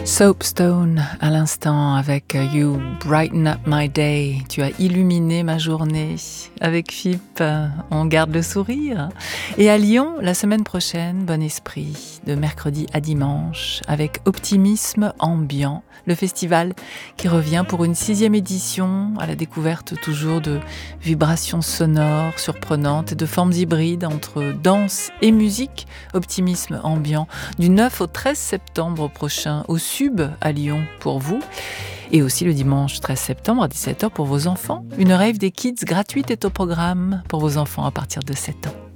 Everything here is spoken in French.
Soapstone à l'instant avec You Brighten Up My Day. Tu as illuminé ma journée. Avec Philippe, on garde le sourire. Et à Lyon, la semaine prochaine, Bon Esprit, de mercredi à dimanche, avec Optimisme Ambiant, le festival qui revient pour une 6e édition, à la découverte toujours de vibrations sonores surprenantes et de formes hybrides entre danse et musique. Optimisme Ambiant, du 9 au 13 septembre prochain, au Sub à Lyon pour vous. Et aussi le dimanche 13 septembre à 17h pour vos enfants. Une rave des kids gratuite est au programme pour vos enfants à partir de 7 ans.